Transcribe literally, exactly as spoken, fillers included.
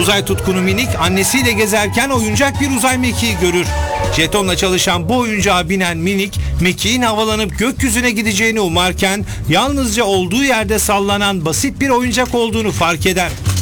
Uzay tutkunu Minik annesiyle gezerken oyuncak bir uzay mekiği görür. Jetonla çalışan bu oyuncağa binen Minik, mekiğin havalanıp gökyüzüne gideceğini umarken yalnızca olduğu yerde sallanan basit bir oyuncak olduğunu fark eder.